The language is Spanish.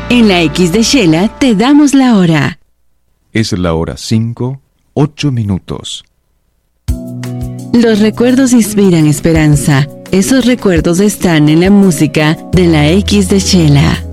En la X de Shela te damos la hora. Es la hora 5, 8 minutos. Los recuerdos inspiran esperanza. Esos recuerdos están en la música de la X de Shela.